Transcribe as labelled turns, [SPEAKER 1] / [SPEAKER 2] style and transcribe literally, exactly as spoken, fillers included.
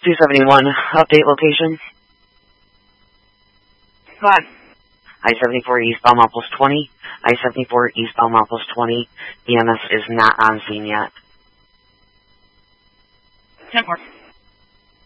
[SPEAKER 1] two seventy-one, update location.
[SPEAKER 2] Go ahead.
[SPEAKER 1] I seventy-four eastbound Mount Plus twenty. I seventy-four eastbound Mount Plus twenty. E M S is not on scene yet.
[SPEAKER 2] ten four.